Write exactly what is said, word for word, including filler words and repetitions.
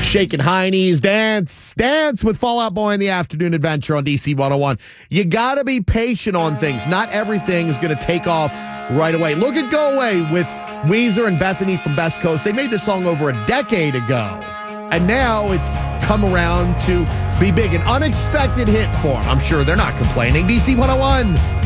shaking heinies, dance, dance with Fall Out Boy in the Afternoon Adventure on D C one oh one. You got to be patient on things. Not everything is going to take off right away. Look at Go Away with Weezer and Bethany from Best Coast. They made this song over a decade ago, and now it's come around to be big. An unexpected hit for them. I'm sure they're not complaining. D C one oh one.